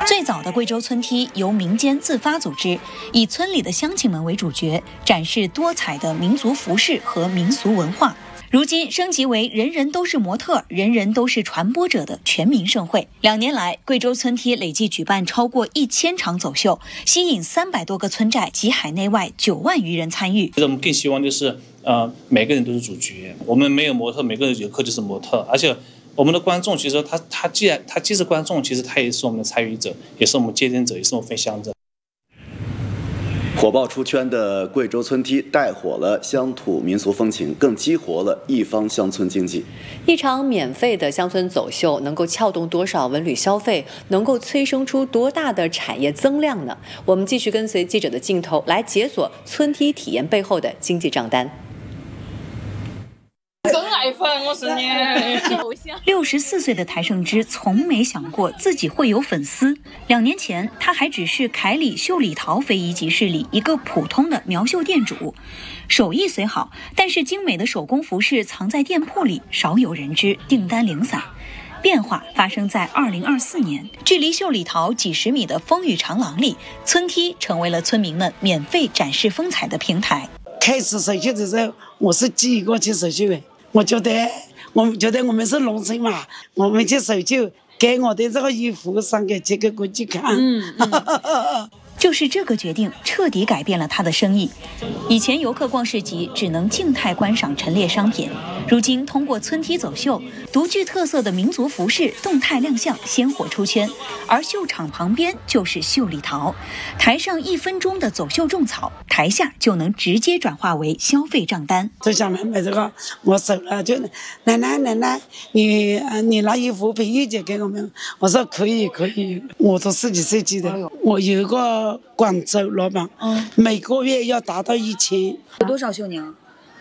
最早的贵州村梯由民间自发组织，以村里的乡亲们为主角，展示多彩的民族服饰和民俗文化。如今升级为人人都是模特、人人都是传播者的全民盛会。2年来，贵州村梯累计举办超过1000场走秀，吸引300多个村寨及海内外9万余人参与。 我们更希望就是每个人都是主角，我们没有模特，每个游客就是模特，而且我们的观众其实他既是观众，其实他也是我们的参与者，也是我们见证者，也是我们分享者。 火爆出圈的贵州村梯带火了乡土民俗风情，更激活了一方乡村经济。 一场免费的乡村走秀能够撬动多少文旅消费，能够催生出多大的产业增量呢？我们继续跟随记者的镜头来解锁村梯体验背后的经济账单。 真爱粉，我是你 64岁的台胜之从没想过自己会有粉丝。2年前，他还只是凯里秀里淘非遗集市里一个普通的苗绣店主，手艺虽好，但是精美的手工服饰藏在店铺里，少有人知，订单零散。变化发生在2024年，距离秀里淘几十米的风雨长廊里，村梯成为了村民们免费展示风采的平台。 开始手绣的时候，我是挤过去手绣的。我觉得我们是农村嘛，我们去手绣，给我的这个衣服上给几个国际看。 就是这个决定彻底改变了他的生意。以前游客逛市集只能静态观赏陈列商品，如今通过村梯走秀，独具特色的民族服饰动态亮相，鲜活出圈。而秀场旁边就是秀里淘，台上1分钟的走秀种草，台下就能直接转化为消费账单。 就想来买这个，我手了就奶奶，你拿衣服便宜点给我们。我说可以，我都自己设计的。我有一个广州老板，每个月要达到1000。 有多少绣娘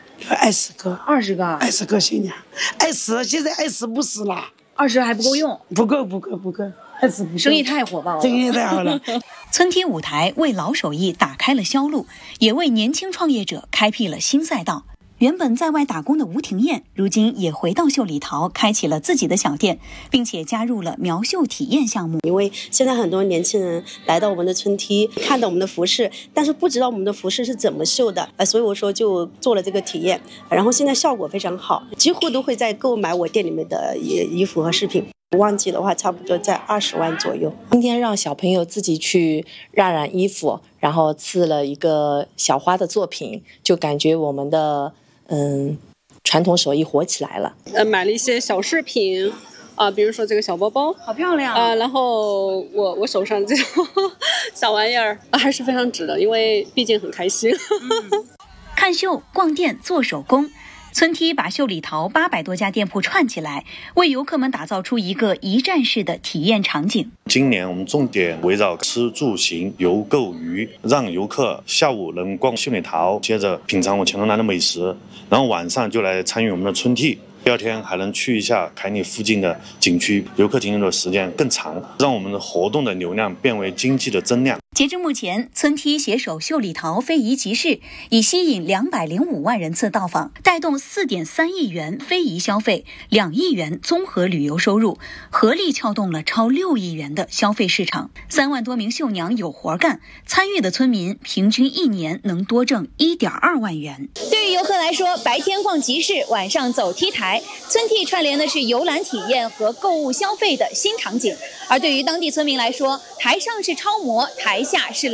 ？20个。 20个 ？20个绣娘，20现在20不死了 ，20还不够用。 不够，20不够。 生意太火爆了， 生意太好了。 村梯舞台为老手艺打开了销路，也为年轻创业者开辟了新赛道。原本在外打工的吴廷艳，如今也回到秀里淘，开启了自己的小店，并且加入了苗绣体验项目。 因为现在很多年轻人来到我们的村梯，看到我们的服饰，但是不知道我们的服饰是怎么绣的，所以我说就做了这个体验，然后现在效果非常好，几乎都会在购买我店里面的衣服和饰品。旺季的话，差不多在20万左右。 今天让小朋友自己去染衣服，然后刺了一个小花的作品，就感觉我们的传统手艺火起来了。 买了一些小饰品比如说这个小包包， 好漂亮然后我手上这种小玩意儿还是非常值得，因为毕竟很开心。 看秀、逛店、做手工。村梯把秀里淘800多家店铺串起来，为游客们打造出一个一站式的体验场景。 今年我们重点围绕吃住行游购娱，让游客下午能逛秀里淘，接着品尝我乾隆南的美食，然后晚上就来参与我们的村梯。第二天还能去一下凯里附近的景区，游客停留的时间更长，让我们的活动的流量变为经济的增量。 截至目前，村梯携手秀里淘非遗集市，已吸引205万人次到访，带动4.3亿元非遗消费，2亿元综合旅游收入，合力撬动了超6亿元的消费市场。3万多名绣娘有活干，参与的村民平均1年能多挣1.2万元。对于游客来说，白天逛集市，晚上走梯台，村梯串联的是游览体验和购物消费的新场景。而对于当地村民来说，台上是超模，台下是